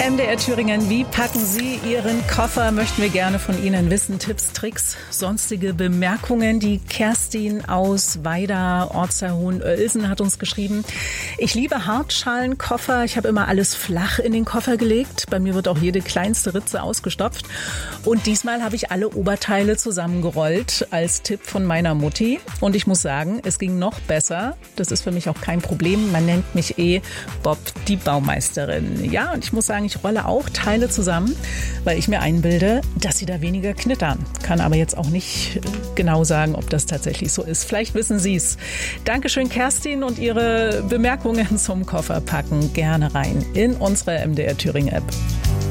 MDR Thüringen. Wie packen Sie Ihren Koffer? Möchten wir gerne von Ihnen wissen. Tipps, Tricks, sonstige Bemerkungen. Die Kerstin aus Weida, Ortsteil Hohenölsen, hat uns geschrieben: Ich liebe Hartschalenkoffer. Ich habe immer alles flach in den Koffer gelegt. Bei mir wird auch jede kleinste Ritze ausgestopft. Und diesmal habe ich alle Oberteile zusammengerollt als Tipp von meiner Mutti. Und ich muss sagen, es ging noch besser. Das ist für mich auch kein Problem. Man nennt mich Bob, die Baumeisterin. Ja, und ich muss sagen, ich rolle auch Teile zusammen, weil ich mir einbilde, dass sie da weniger knittern. Kann aber jetzt auch nicht genau sagen, ob das tatsächlich so ist. Vielleicht wissen Sie es. Dankeschön, Kerstin, und Ihre Bemerkungen zum Kofferpacken gerne rein in unsere MDR Thüringen App.